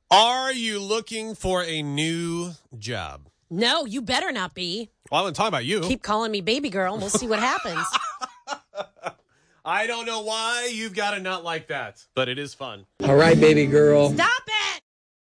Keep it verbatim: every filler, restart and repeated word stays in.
Are you looking for a new job? No, you better not be. Well, I'm going to talk about you. Keep calling me baby girl and we'll see what happens. I don't know why you've got a nut like that, but it is fun. All right, baby girl. Stop